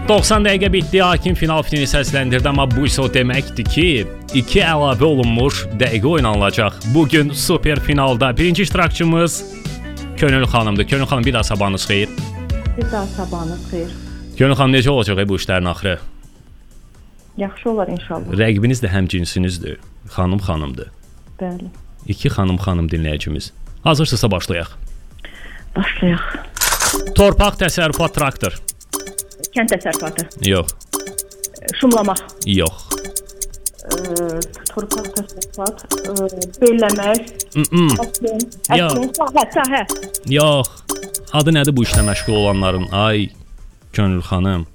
90 dəqiqə bitdi, hakim final finini səsləndirdi, amma bu isə o deməkdir ki, 2 əlavə olunmuş dəqiqə oynanılacaq. Bugün super finalda birinci iştirakçımız Könül xanımdır. Könül xanım, bir daha sabahınız xeyir. Bir daha sabahınız xeyir. Könül xanım, necə olacaq bu işlərin axırı? Yaxşı olar inşallah. Rəqibiniz də həmcinsinizdir. Xanımdır. Bəli. 2 xanım dinləyicimiz. Hazırsınızsa başlayaq. Başlayaq. Torpaq, təsərrüfat, traktor. Kənd təsərrüfatı. Yox. Şumlamaq. Yox. Torpaq təsərrüfat. Belləmək. Sahə. Yox. Adı nədir bu işlə məşğul olanların? Ay, Könül xanım.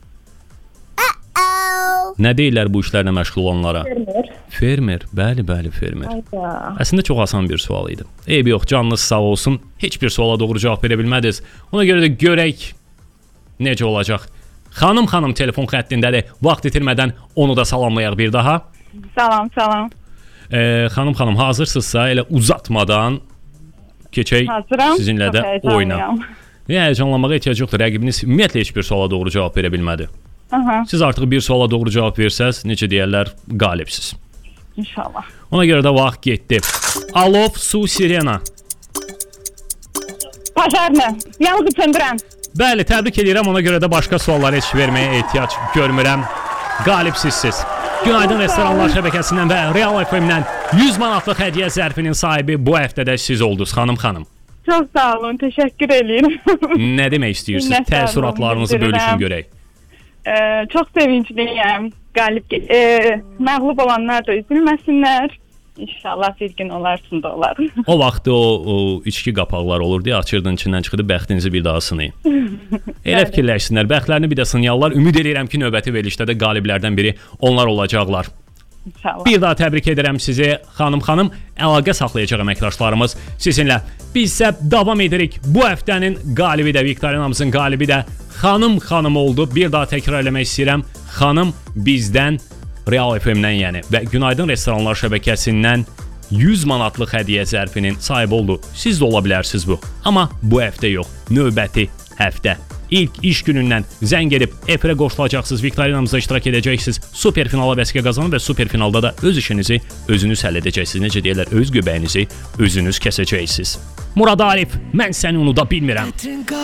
Nə deyirlər bu işlərlə məşğul olanlara? Fermer. Bəli, fermer. Əslində çox asan bir sual idi. Eybi yox, canınız sağ olsun. Heç bir suala doğru cavab verə bilmədiniz. Ona görə də görək necə olacaq. Xanım telefon xəttindədir. Vaxt itirmədən onu da salamlayaq bir daha. Salam. Xanım, hazırsınızsa elə uzatmadan keçək sizinlə də oyuna. Həyəcanlanmağa ehtiyac yoxdur. Rəqibiniz ümumiyyətlə heç bir suala doğru cavab verə bilmədi. Siz artıq bir suala doğru cavab versəz, necə deyərlər, qalibsiz. İnşallah. Ona görə də vaxt getdi. Alov, su, sirena. Pajarlı. Yanğı söndürən. Bəli, təbrik edirəm. Ona görə də başqa suallara heç verməyə ehtiyac görmürəm. Qalibsizsiz. Günaydın Restoranlar şəbəkəsindən və Real FM-dən 100 manatlıq hədiyyə zərfinin sahibi bu həftədə siz oldunuz, xanım. Çox sağ olun, təşəkkür edirəm. Nə demək istəyirsiniz? Təəssüratlarınızı bölüşün görək. Çox sevincliyəm. Məğlub olanlar da üzülməsinlər. İnşallah bir gün olarsın da olar. O vaxt o içki qapaqlar olurdu, açırdın içindən çıxdı, bəxtinizi bir daha sınayın. Elə fikirləşsinlər, bəxtlərini bir də sınayarlar. Ümid edirəm ki, növbəti verilişdə də qaliblərdən biri onlar olacaqlar. İnşallah. Bir daha təbrik edirəm sizi, xanım. Əlaqə saxlayacaq əməkdaşlarımız sizinlə. Biz isə davam edirik. Bu həftənin qalibi də, viktorinamızın qalibi də xanım oldu. Bir daha təkrar eləmək istəyirəm. Xanım bizdən, Real FM-dən yəni və Günaydın Restoranlar şəbəkəsindən 100 manatlıq hədiyyə zərfinin sahibi oldu. Siz də ola bilərsiniz bu. Amma bu həftə yox, növbəti həftə. İlk iş günündən zəng edib efirə qoşulacaqsınız, viktorinamızda iştirak edəcəksiniz, super finala vəsiqə qazanın və super finalda da öz işinizi özünüz həll edəcəksiniz. Necə deyirlər, öz göbəyinizi özünüz kəsəcəksiniz. Murad Arif, mən səni unuda bilmirəm.